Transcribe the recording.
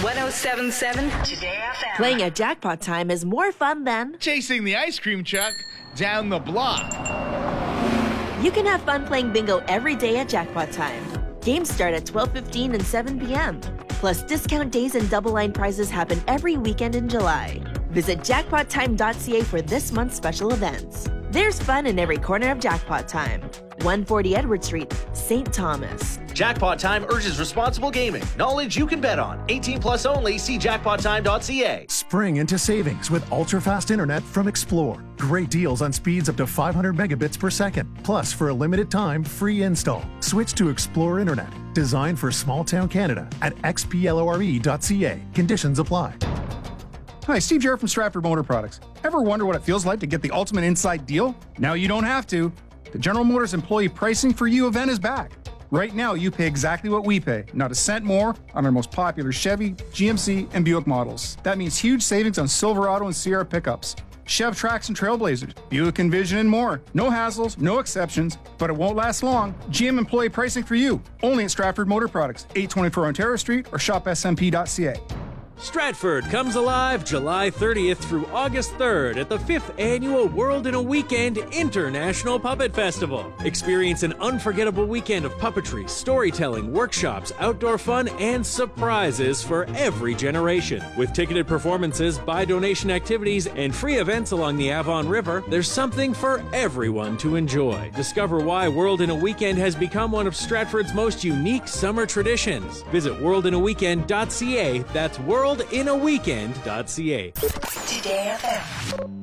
1077 Today FM. Playing at Jackpot Time is more fun than chasing the ice cream truck down the block. You can have fun playing bingo every day at Jackpot Time. Games start at 12:15 and 7 p.m. Plus, discount days and double line prizes happen every weekend in July. Visit jackpottime.ca for this month's special events. There's fun in every corner of Jackpot Time. 140 Edward Street, St. Thomas. Jackpot Time urges responsible gaming. Knowledge you can bet on. 18 plus only. See jackpottime.ca. Spring into savings with ultra-fast internet from Explore. Great deals on speeds up to 500 megabits per second. Plus, for a limited time, free install. Switch to Explore Internet. Designed for small-town Canada at xplore.ca. Conditions apply. Hi, Steve Jarrett from Stratford Motor Products. Ever wonder what it feels like to get the ultimate inside deal? Now you don't have to. The General Motors Employee Pricing for You event is back. Right now, you pay exactly what we pay, not a cent more, on our most popular Chevy, GMC, and Buick models. That means huge savings on Silverado and Sierra pickups, Chev Trax and Trailblazers, Buick Envision, and more. No hassles, no exceptions, but it won't last long. GM Employee Pricing for You, only at Stratford Motor Products, 824 Ontario Street, or shop smp.ca. Stratford comes alive July 30th through August 3rd at the 5th Annual World in a Weekend International Puppet Festival. Experience an unforgettable weekend of puppetry, storytelling, workshops, outdoor fun, and surprises for every generation. With ticketed performances, buy donation activities, and free events along the Avon River, there's something for everyone to enjoy. Discover why World in a Weekend has become one of Stratford's most unique summer traditions. Visit worldinaweekend.ca. That's worldinaweekend.ca. Today FM.